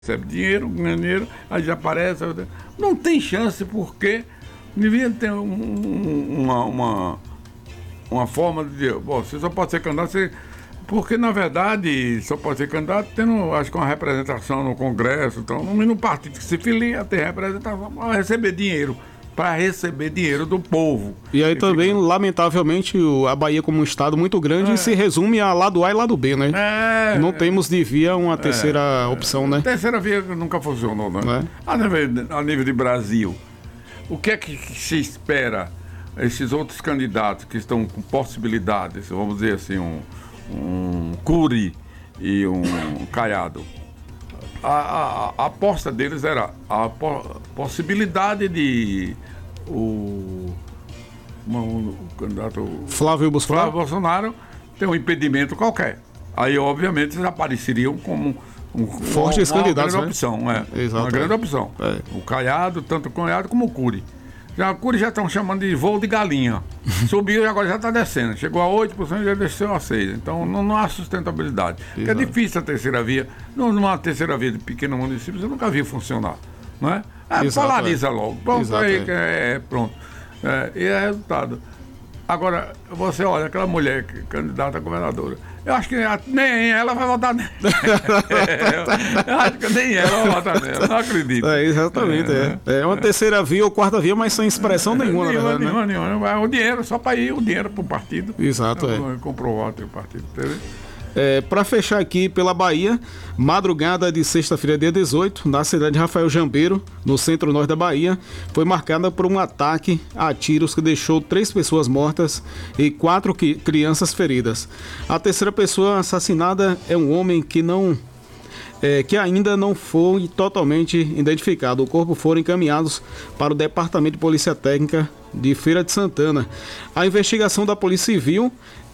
recebe dinheiro, ganha dinheiro, aí já aparece. Não tem chance, porque devia ter uma forma de dizer, bom, você só pode ser candidato, porque na verdade só pode ser candidato tendo, acho que uma representação no Congresso, então, no partido que se filia, tem representação para receber dinheiro. Para receber dinheiro do povo. E aí também, lamentavelmente, a Bahia como um estado muito grande se resume a lado A e lado B, né? Não temos de via uma terceira opção, né? Terceira via nunca funcionou, né? A nível de Brasil, o que é que se espera esses outros candidatos que estão com possibilidades, vamos dizer assim, um Cury e um Caiado? A aposta deles era a possibilidade de o candidato Flávio Bolsonaro ter um impedimento qualquer. Aí, obviamente, eles apareceriam como fortes candidatos, grande opção. Uma grande opção. O Caiado, tanto o Caiado como o Cury. O Cury já estão chamando de voo de galinha. Subiu e agora já está descendo. Chegou a 8% e já desceu a 6%. Então não há sustentabilidade. Porque é difícil a terceira via. Numa terceira via de pequeno município, você nunca viu funcionar. Não é? Polariza logo. Pronto, aí pronto. E é resultado. Agora, você olha aquela mulher candidata a governadora. Eu acho que nem ela vai votar nela. Eu acho que nem ela vai votar nela. Não acredito. Exatamente. É uma terceira via ou quarta via, mas sem expressão nenhuma. Nenhuma. O dinheiro, só para ir o dinheiro para o partido. Exato. Comprovar o partido. Entendeu? Para fechar aqui pela Bahia, madrugada de sexta-feira, dia 18, na cidade de Rafael Jambeiro, no centro-norte da Bahia, foi marcada por um ataque a tiros que deixou 3 pessoas mortas e 4 crianças feridas. A terceira pessoa assassinada é um homem que ainda não foi totalmente identificado. O corpo foram encaminhados para o Departamento de Polícia Técnica de Feira de Santana. A investigação da Polícia Civil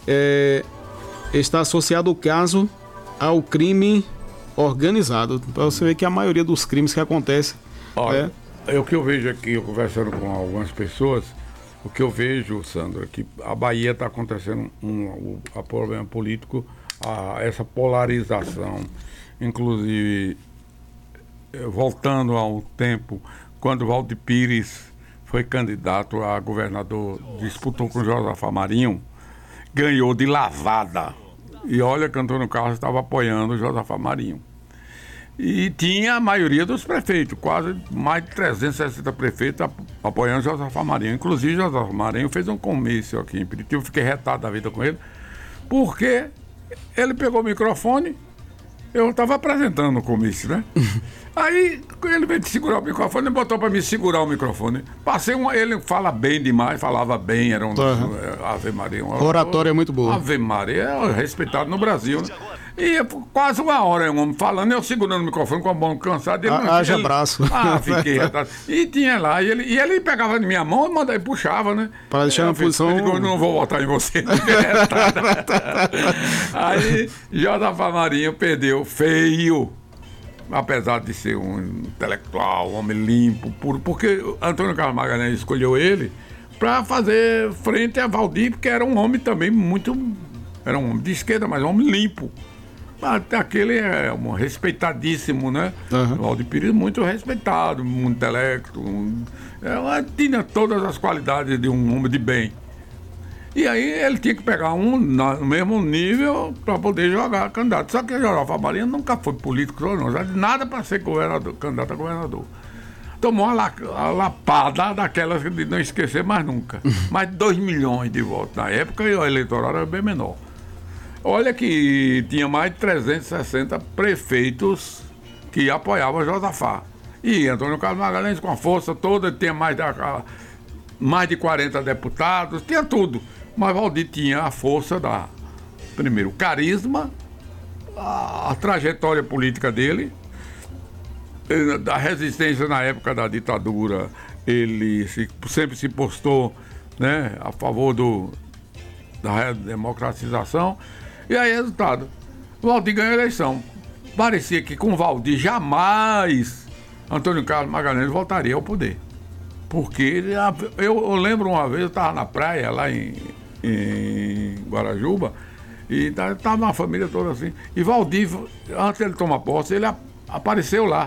está associado o caso ao crime organizado. Para você ver que a maioria dos crimes que acontecem... Olha, o que eu vejo aqui, eu conversando com algumas pessoas, o que eu vejo, Sandro, é que a Bahia está acontecendo um problema político, essa polarização. Inclusive, voltando ao tempo, quando Valdir Pires foi candidato a governador, disputou com Josafá Marinho, ganhou de lavada. E olha que Antônio Carlos estava apoiando o Josafá Marinho. E tinha a maioria dos prefeitos, quase mais de 360 prefeitos apoiando o Josafá Marinho. Inclusive, Josafá Marinho fez um comício aqui em Pirituba, fiquei retado da vida com ele, porque ele pegou o microfone, eu estava apresentando o comício, né? Aí ele veio de segurar o microfone, ele botou para me segurar o microfone. Ele fala bem demais, falava bem, era Ave Maria. A oratória é muito boa. Ave Maria, é respeitado no Brasil, né? E quase uma hora um homem falando, eu segurando o microfone com a mão cansada. Haja braço. Fiquei retado. E tinha lá, e ele pegava de minha mão e puxava, né? Para deixar na posição... Eu não vou votar em você. Aí Josafá Marinho perdeu feio. Apesar de ser um intelectual, um homem limpo, puro, porque Antônio Carlos Magalhães escolheu ele para fazer frente a Valdir, porque era um homem também era um homem de esquerda, mas um homem limpo. Aquele é um respeitadíssimo, né? Valdir Pires, muito respeitado, muito intelecto, tinha todas as qualidades de um homem de bem. E aí ele tinha que pegar no mesmo nível para poder jogar candidato. Só que o Josafá Marinho nunca foi político, não já de nada para ser candidato a governador. Tomou a lapada daquelas de não esquecer mais nunca. Mais de 2 milhões de votos. Na época o eleitoral era bem menor. Olha que tinha mais de 360 prefeitos que apoiavam Josafá. E Antônio Carlos Magalhães, com a força toda, tinha mais de 40 deputados, tinha tudo. Mas Valdir tinha a força primeiro, o carisma, a trajetória política dele, da resistência na época da ditadura. Ele sempre se postou, né, a favor da democratização. E aí, resultado, Valdir ganhou a eleição. Parecia que com Valdir jamais Antônio Carlos Magalhães voltaria ao poder. Porque eu lembro uma vez, eu estava na praia lá em Guarajuba, e estava uma família toda assim. E Valdir, antes de ele tomar posse, ele apareceu lá.